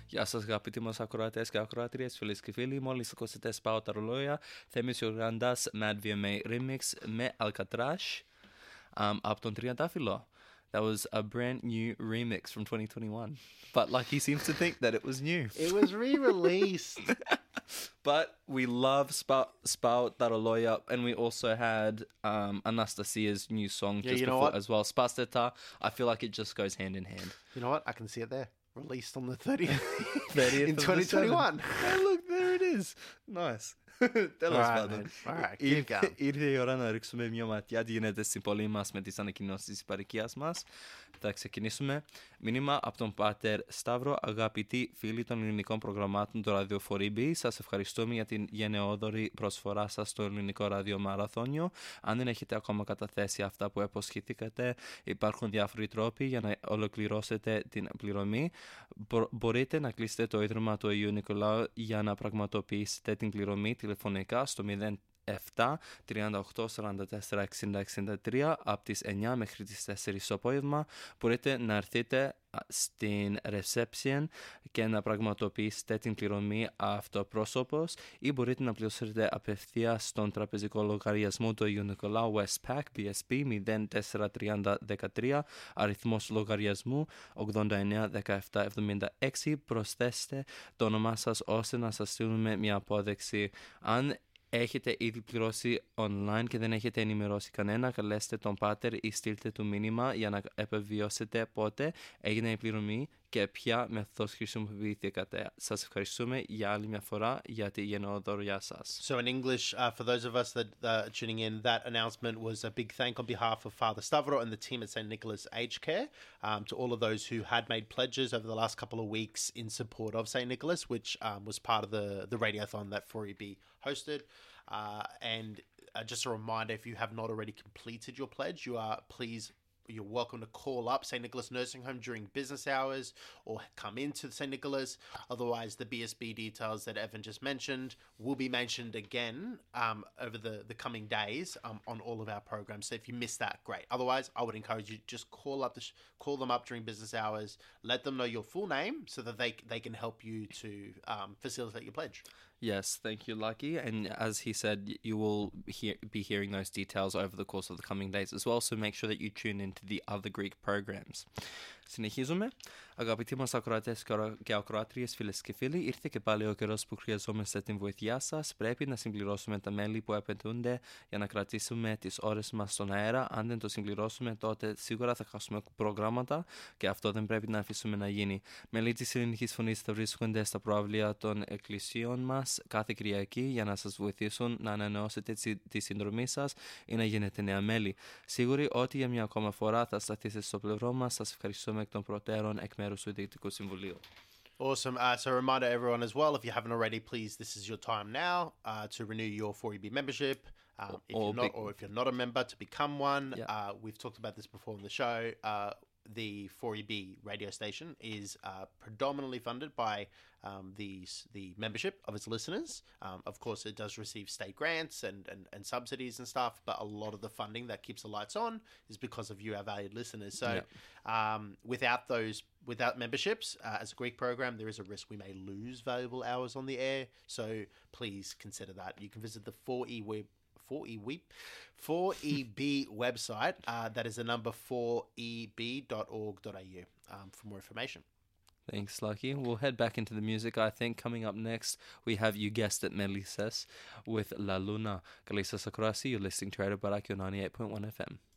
Γεια σας αγαπητοί μας ακροατές και ακροατρίες, φίλες και φίλοι. Μόλις ακούσατε Σπάω τα ρολόγια, Θέμης Ιωργαντάς Mad VMA Remix με Alcatraz από τον Τριαντάφυλλο. That was a brand new remix from 2021. But Lucky seems to think that it was new. It was re-released. But we love Spao Taroloya, and we also had Anastasia's new song just before as well. Spasteta. I feel like it just goes hand in hand. You know what? I can see it there. Released on the 30th, 30th in 2021. Hey, look, there it is. Nice. Τέλος πάντων. Ήρθε η ώρα να ρίξουμε μια ματιά τι γίνεται στην πόλη μας με τις ανακοινώσεις της επαρχίας μας. Θα ξεκινήσουμε. Μήνυμα από τον Πάτερ Σταύρο. Αγαπητοί φίλοι των ελληνικών προγραμμάτων του ραδιοφορήμπη, σας ευχαριστούμε για την γενναιόδορη προσφορά σας στο ελληνικό ραδιομαραθώνιο. Αν δεν έχετε ακόμα καταθέσει αυτά που υποσχεθήκατε, υπάρχουν διάφοροι τρόποι για να ολοκληρώσετε την πληρωμή. Μπορείτε να κλείσετε το Ίδρυμα του Αγίου Νικολάου για να πραγματοποιήσετε την πληρωμή τηλεφωνικά στο 07 38 44 60 63 από τις 9 μέχρι τις 4 το απόγευμα. Μπορείτε να έρθετε στην reception και να πραγματοποιήσετε την πληρωμή αυτοπρόσωπος ή μπορείτε να πληρώσετε απευθείας στον τραπεζικό λογαριασμό του Αγίου Νικολάου Westpac BSP 043013 αριθμός λογαριασμού 89 17 76. Προσθέστε το όνομά σας ώστε να σας στείλουμε μια απόδειξη. Αν έχετε ήδη πληρώσει online και δεν έχετε ενημερώσει κανένα, καλέστε τον Πάτερ ή στείλτε του μήνυμα για να επιβεβαιώσετε πότε έγινε η πληρωμή και ποια μεθόδος χρησιμοποιηθήκατε. Σας ευχαριστούμε για άλλη μια φορά για τη γενναιοδωριά σας. So in English, for those of us that are tuning in, that announcement was a big thank on behalf of Father Stavro and the team at St. Nicholas Aged Care to all of those who had made pledges over the last couple of weeks in support of St. Nicholas, which was part of the radiothon that 4EB hosted. And just a reminder, if you have not already completed your pledge, you're welcome to call up St. Nicholas Nursing Home during business hours or come into St. Nicholas. Otherwise, the BSB details that Evan just mentioned will be mentioned again over the coming days on all of our programs. So if you missed that, great. Otherwise, I would encourage you just call them up during business hours, let them know your full name so that they can help you to facilitate your pledge. Yes, thank you, Lucky. And as he said, you will be hearing those details over the course of the coming days as well, so make sure that you tune into the other Greek programs. Συνεχίζουμε. Αγαπητοί μας ακροατές και ακροάτριες, φίλες και φίλοι, ήρθε και πάλι ο καιρός που χρειαζόμαστε την βοήθειά σας. Πρέπει να συμπληρώσουμε τα μέλη που απαιτούνται για να κρατήσουμε τις ώρες μας στον αέρα. Αν δεν το συμπληρώσουμε, τότε σίγουρα θα χάσουμε προγράμματα και αυτό δεν πρέπει να αφήσουμε να γίνει. Μέλη της Ελληνικής Φωνής θα βρίσκονται στα προαυλία των εκκλησιών μας κάθε Κυριακή για να σας βοηθήσουν να ανανεώσετε τη συνδρομή σας ή να γίνετε νέα μέλη. Σίγουροι ότι για μια ακόμα φορά θα σταθείτε στο πλευρό μας. Σας ευχαριστούμε εκ των προτέρων εκ μέρους του Διοικητικού Συμβουλίου. Awesome. So a reminder everyone as well, if you haven't already, please, this is your time now to renew your 4EB membership. If you're not a member, to become one. Yeah. We've talked about this before on the show. The 4EB radio station is predominantly funded by the membership of its listeners. Of course, it does receive state grants and subsidies and stuff, but a lot of the funding that keeps the lights on is because of you, our valued listeners. So without memberships, as a Greek program, there is a risk we may lose valuable hours on the air. So please consider that. You can visit the 4EB website. That is the number 4eb.org.au for more information. Thanks, Lucky. We'll head back into the music. I think coming up next, we have, you guessed it, Melisses with La Luna. Kalisa Sakurasi, you're listening to Radio Barak, 98.1 FM.